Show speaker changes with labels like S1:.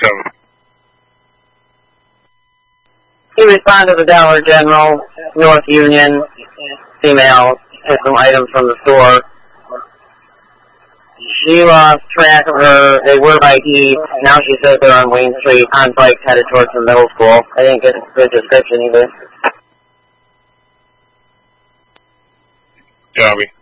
S1: 37.
S2: He responded to the Dollar General, North Union, female, took some items from the store. She lost track of her. They were by east. Now she says they're on Wayne Street, on bike, headed towards the middle school. I didn't get a good description either.
S1: Copy.